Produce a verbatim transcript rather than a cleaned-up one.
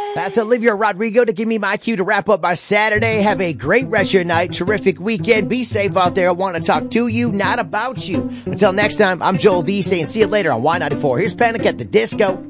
That's Olivia Rodrigo to give me my cue to wrap up my Saturday. Have a great rest of your night. Terrific weekend. Be safe out there. I want to talk to you, not about you. Until next time, I'm Joel D saying see you later on Y ninety-four. Here's Panic at the Disco.